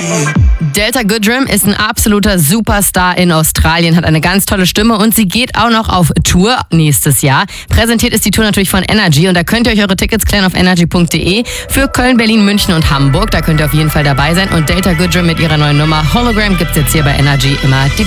Delta Goodrem ist ein absoluter Superstar in Australien, hat eine ganz tolle Stimme und sie geht auch noch auf Tour nächstes Jahr. Präsentiert ist die Tour natürlich von Energy und da könnt ihr euch eure Tickets klären auf energy.de für Köln, Berlin, München und Hamburg. Da könnt ihr auf jeden Fall dabei sein und Delta Goodrem mit ihrer neuen Nummer Hologram gibt's jetzt hier bei Energy immer die